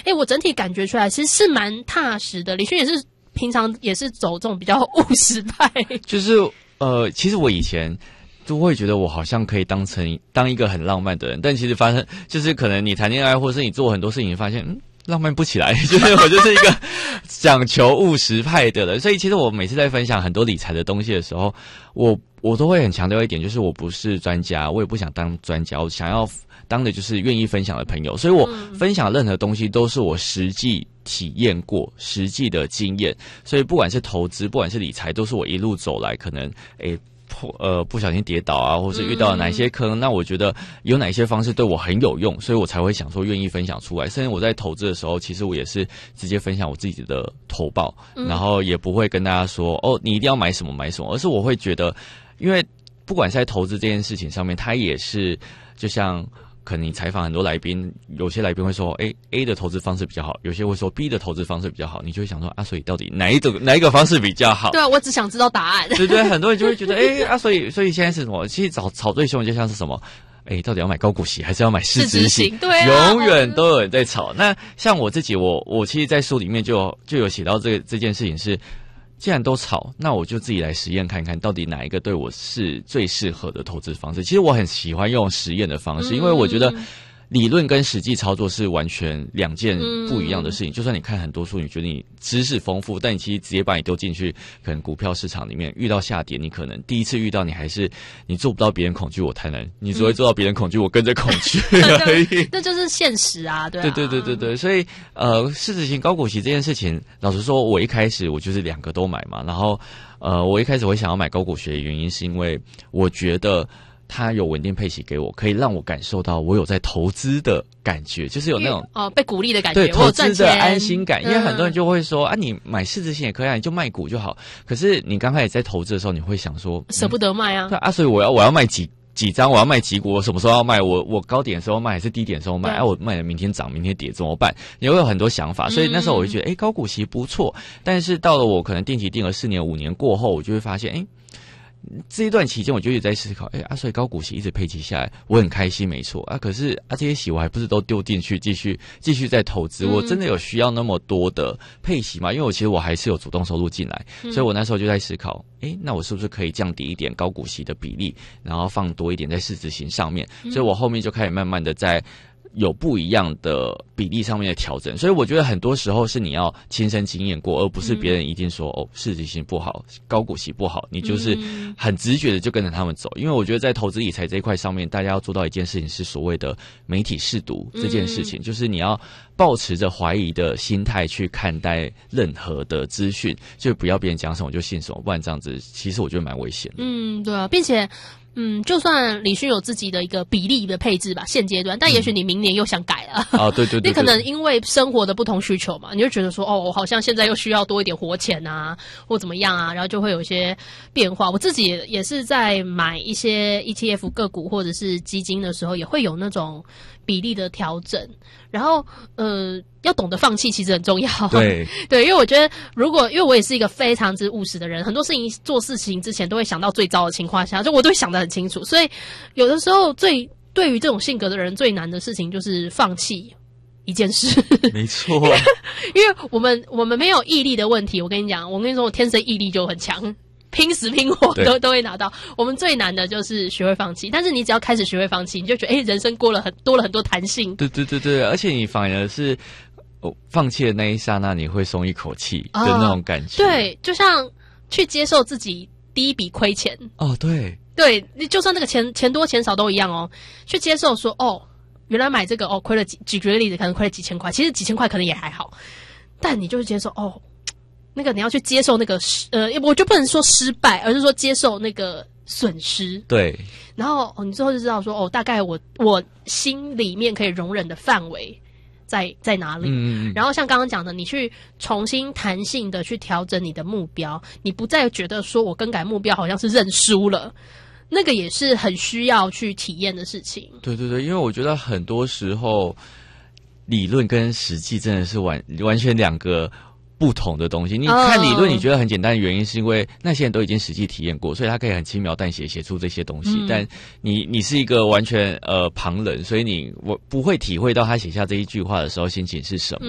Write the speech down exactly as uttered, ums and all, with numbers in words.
哎，我整体感觉出来其实是蛮踏实的。李勋也是平常也是走这种比较务实派， 就是呃，其实我以前都会觉得我好像可以当成当一个很浪漫的人，但其实发生就是可能你谈恋爱或是你做很多事情，发现嗯。浪漫不起来，就是我就是一个讲求务实派的人，所以其实我每次在分享很多理财的东西的时候，我我都会很强调一点，就是我不是专家，我也不想当专家，我想要当的就是愿意分享的朋友，所以我分享任何东西都是我实际体验过、实际的经验，所以不管是投资，不管是理财，都是我一路走来可能诶。呃，不小心跌倒啊，或是遇到哪一些坑，嗯、那我觉得有哪一些方式对我很有用，所以我才会想说愿意分享出来。甚至我在投资的时候，其实我也是直接分享我自己的投报，嗯、然后也不会跟大家说哦，你一定要买什么买什么，而是我会觉得，因为不管是在投资这件事情上面，它也是就像。可能你采访很多来宾，有些来宾会说，哎 ，A 的投资方式比较好，有些会说 B 的投资方式比较好，你就会想说啊，所以到底哪一种哪一个方式比较好？ 对啊，我只想知道答案。 对对，很多人就会觉得，哎啊，所以所以现在是什么？其实吵吵最凶的就像是什么？哎，到底要买高股息还是要买市值型？ 对啊， 永远都有人在吵。那像我自己，我我其实，在书里面就有就有写到这个这件事情是。既然都炒，那我就自己来实验看看，到底哪一个对我是最适合的投资方式。其实我很喜欢用实验的方式，因为我觉得理论跟实际操作是完全两件不一样的事情。就算你看很多书，你觉得你知识丰富，但你其实直接把你丢进去，可能股票市场里面遇到下跌，你可能第一次遇到，你还是你做不到别人恐惧，我贪婪，你只会做到别人恐惧，我跟着恐惧而已。 那就是现实啊，对啊。 对对对对对，所以呃，市值型高股息这件事情，老实说，我一开始我就是两个都买嘛，然后呃，我一开始会想要买高股息的原因，是因为我觉得。它有稳定配息给我，可以让我感受到我有在投资的感觉，就是有那种哦被鼓励的感觉， 对投资的安心感。 嗯、 因为很多人就会说啊，你买市值型也可以啊，你就卖股就好。可是你刚开始在投资的时候，你会想说舍不得卖啊， 嗯、对啊，所以我要我要卖几几张，我要卖几股，我什么时候要卖？我我高点的时候卖还是低点的时候卖？啊，我卖了明天涨，明天跌怎么办？你会有很多想法，所以那时候我就觉得，哎、嗯，高股息不错。但是到了我可能定期定额四年五年过后，我就会发现，哎。这一段期间，我就一直在思考，哎啊，所以高股息一直配息下来，我很开心，没错啊。可是啊，这些息我还不是都丢进去，继续继续在投资？我真的有需要那么多的配息吗？因为我其实我还是有主动收入进来，所以我那时候就在思考，哎，那我是不是可以降低一点高股息的比例，然后放多一点在市值型上面？所以我后面就开始慢慢的在。有不一样的比例上面的调整，所以我觉得很多时候是你要亲身经验过，而不是别人一定说、嗯、哦市值型不好，高股息不好，你就是很直觉的就跟着他们走。因为我觉得在投资理财这一块上面，大家要做到一件事情是所谓的媒体识读这件事情，嗯、就是你要抱持着怀疑的心态去看待任何的资讯，就不要别人讲什么就信什么，不然这样子其实我觉得蛮危险的。 嗯，对啊，并且。嗯，就算李勋有自己的一个比例的配置吧，现阶段，但也许你明年又想改了。 啊、嗯，对对 对, 对， 你可能因为生活的不同需求嘛，你就觉得说，哦，我好像现在又需要多一点活钱啊，或怎么样啊，然后就会有一些变化。我自己也也是在买一些 E T F 个股或者是基金的时候，也会有那种比例的调整。然后，呃，要懂得放弃其实很重要。 对对，因为我觉得，如果因为我也是一个非常之务实的人，很多事情做事情之前都会想到最糟的情况下，就我都会想得很清楚。所以有的时候最对于这种性格的人最难的事情就是放弃一件事。 没错， 因为我们我们没有毅力的问题。我跟你讲，我跟你说，我天生毅力就很强。拼死拼活都都会拿到。我们最难的就是学会放弃，但是你只要开始学会放弃，你就觉得哎、欸，人生过了很多了很多弹性。 对对对对，而且你反而是哦，放弃的那一刹那，你会松一口气的那种感觉。 哦、对，就像去接受自己第一笔亏钱。 哦，对对，你就算那个钱钱多钱少都一样哦，去接受说哦，原来买这个哦亏了几，举个例子，可能亏了几千块，其实几千块可能也还好，但你就是接受哦。那个你要去接受那个呃，我就不能说失败，而是说接受那个损失。 对。 然后、哦、你之后就知道说，哦，大概我我心里面可以容忍的范围在在哪里。嗯。然后像刚刚讲的，你去重新弹性的去调整你的目标，你不再觉得说我更改目标好像是认输了。那个也是很需要去体验的事情。 对对对，因为我觉得很多时候理论跟实际真的是完完全两个。不同的东西，你看理论你觉得很简单的原因是因为那些人都已经实际体验过，所以他可以很轻描淡写写出这些东西。嗯、但你你是一个完全呃旁人，所以你我不会体会到他写下这一句话的时候心情是什么。